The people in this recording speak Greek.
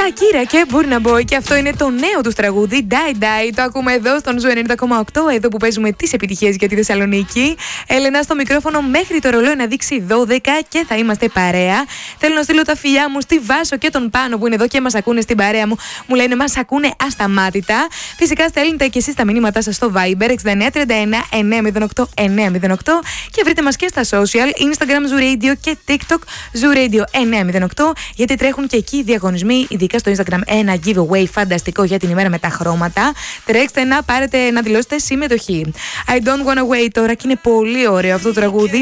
Σακύρα και Burna Boy, και αυτό είναι το νέο του τραγούδι Die Die. Το ακούμε εδώ στον Ζου 90,8, εδώ που παίζουμε τις επιτυχίες για τη Θεσσαλονίκη. Έλενα στο μικρόφωνο μέχρι το ρολόι να δείξει 12 και θα είμαστε παρέα. Θέλω να στείλω τα φιλιά μου στη Βάσο και τον Πάνο που είναι εδώ και μας ακούνε στην παρέα μου. Μου λένε μας ακούνε ασταμάτητα. Φυσικά στέλνετε και εσείς τα μηνύματά σας στο Viber 6931 908 908 και βρείτε μας και στα social Instagram Zoo Radio και TikTok Zoo Radio 908, γιατί τρέχουν και εκεί διαγωνισμοί, ειδικά στο Instagram ένα giveaway φανταστικό για την ημέρα με τα χρώματα. Τρέξτε να πάρετε, να δηλώσετε συμμετοχή. I don't wanna wait τώρα, και είναι πολύ ωραίο αυτό το τραγούδι.